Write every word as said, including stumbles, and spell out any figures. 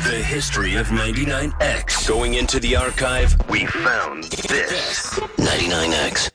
The history of ninety-nine X. Going into the archive, we found this. ninety-nine X.